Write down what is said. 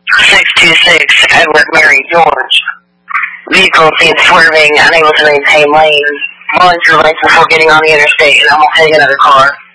626 Edward Mary George. Vehicle seen swerving, unable to maintain lane. Rolling through lights before getting on the interstate, and almost hitting another car.